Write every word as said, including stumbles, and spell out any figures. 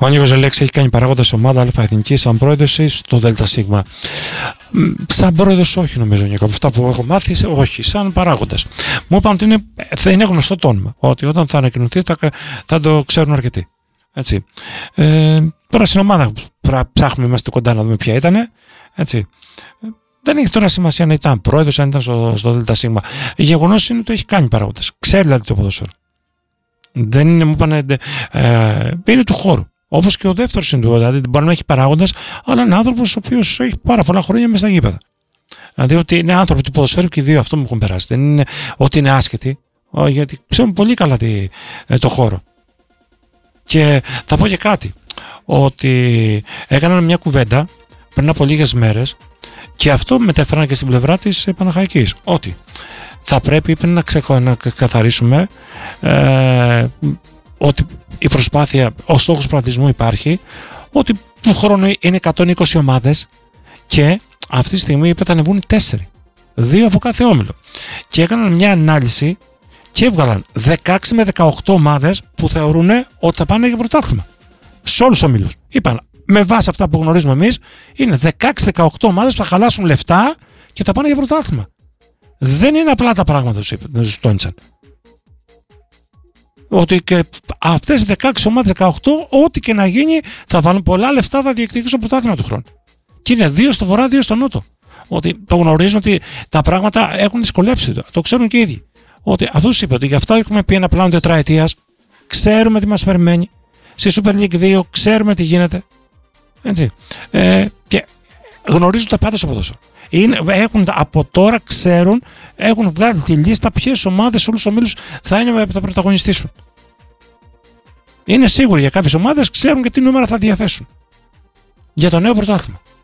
Ο Νίκος Ζελέξης έχει κάνει παράγοντα σε ομάδα Α Εθνική σαν πρόεδρος ή στο ΔΣ. Σαν πρόεδρος όχι νομίζω, Νίκο. Αυτά που έχω μάθει όχι, σαν παράγοντας. Μου είπαν ότι είναι, θα είναι γνωστό το όνομα. Ότι όταν θα ανακοινωθεί θα, θα το ξέρουν αρκετοί. Έτσι. Ε, τώρα στην ομάδα ψάχνουμε, είμαστε κοντά να δούμε ποια ήταν. Έτσι. Δεν έχει τώρα σημασία αν ήταν πρόεδρος, αν ήταν στο, στο ΔΣ. Η γεγονός είναι ότι έχει κάνει παράγοντες. Ξέρει δηλαδή το ποδόσφαιρο. Δεν είναι, μου είπανε, ε, είναι του χώρου. Όπως και ο δεύτερος είναι του, δηλαδή μπορεί να έχει παράγοντας, αλλά είναι άνθρωπος ο οποίος έχει πάρα πολλά χρόνια μέσα στα γήπεδα. Δηλαδή ότι είναι άνθρωποι του ποδοσφαίρου και οι δύο αυτό μου έχουν περάσει. Δεν είναι ότι είναι άσχετοι, γιατί ξέρουν πολύ καλά τη, το χώρο. Και θα πω και κάτι, ότι έκαναν μια κουβέντα πριν από λίγες μέρες και αυτό μετέφεραν και στην πλευρά της Παναχαϊκής, ότι θα πρέπει πριν να, ξεκο, να καθαρίσουμε ε, ότι η προσπάθεια, ο στόχος πραγματισμού υπάρχει, ότι του χρόνου είναι εκατόν είκοσι ομάδες και αυτή τη στιγμή είπε θα ανεβούν τέσσερις, δύο από κάθε όμιλο. Και έκαναν μια ανάλυση και έβγαλαν δεκαέξι με δεκαοκτώ ομάδες που θεωρούν ότι θα πάνε για πρωτάθλημα. Σε όλους τους ομίλους. Είπαν, με βάση αυτά που γνωρίζουμε εμείς, είναι δεκαέξι δεκαοκτώ ομάδες που θα χαλάσουν λεφτά και θα πάνε για πρωτάθλημα. Δεν είναι απλά τα πράγματα τους τόνισαν. Ότι και αυτές οι δεκαέξι ομάδες, δεκαοκτώ, ό,τι και να γίνει, θα βάλουν πολλά λεφτά, θα διεκδικήσουν το πρωτάθλημα του χρόνου. Και είναι δύο στο βορρά, δύο στο νότο. Ότι το γνωρίζουν ότι τα πράγματα έχουν δυσκολέψει. Το ξέρουν και οι ίδιοι. Ότι αυτό τους είπε ότι γι' αυτό έχουμε πει ένα πλάνο τετραετίας. Ξέρουμε τι μας περιμένει. Στη Super League δύο ξέρουμε τι γίνεται. Έτσι. Ε, και γνωρίζουν τα πάντα στο ποδόσφαιρο. Είναι, έχουν, από τώρα ξέρουν, έχουν βγάλει τη λίστα ποιες ομάδες όλους τους ομίλους θα, είναι, θα πρωταγωνιστήσουν. Είναι σίγουροι για κάποιες ομάδες, ξέρουν και τι νούμερα θα διαθέσουν για το νέο πρωτάθλημα.